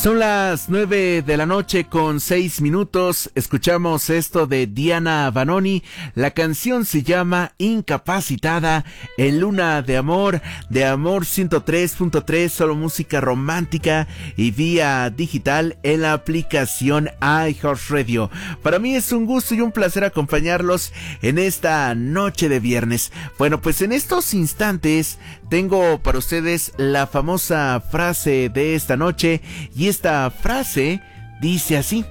Son las 9:06 p.m. Escuchamos esto de Diana Vanoni. La canción se llama Incapacitada, en Luna de Amor 103.3, solo música romántica y vía digital en la aplicación iHeartRadio. Para mí es un gusto y un placer acompañarlos en esta noche de viernes. Bueno, pues en estos instantes tengo para ustedes la famosa frase de esta noche, y esta frase dice así: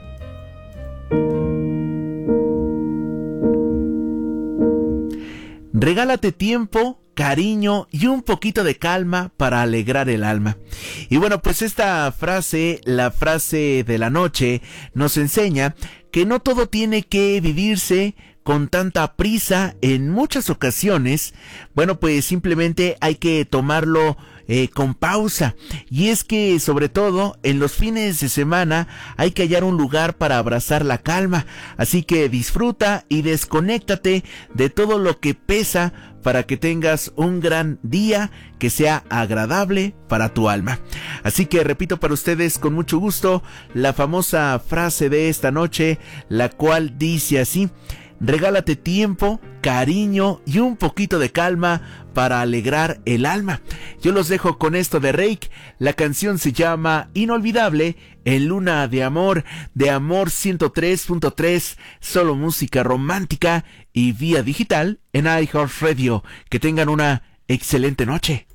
regálate tiempo, cariño y un poquito de calma para alegrar el alma. Y bueno, pues esta frase, la frase de la noche, nos enseña que no todo tiene que vivirse con tanta prisa. En muchas ocasiones, bueno, pues simplemente hay que tomarlo con pausa. Y es que sobre todo en los fines de semana hay que hallar un lugar para abrazar la calma. Así que disfruta y desconéctate de todo lo que pesa para que tengas un gran día que sea agradable para tu alma. Así que repito para ustedes con mucho gusto la famosa frase de esta noche, la cual dice así: regálate tiempo, cariño y un poquito de calma para alegrar el alma. Yo los dejo con esto de Reik. La canción se llama Inolvidable, en Luna de Amor 103.3, solo música romántica y vía digital en iHeartRadio. Que tengan una excelente noche.